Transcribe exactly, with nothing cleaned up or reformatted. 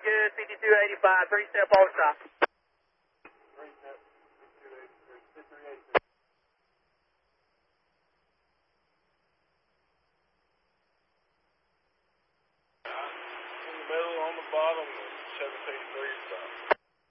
good, fifty-two eighty-five, three step all stop. Three step, fifty-two eighty-three, fifty-three eighty-six. In the middle, on the bottom, seventeen three stop.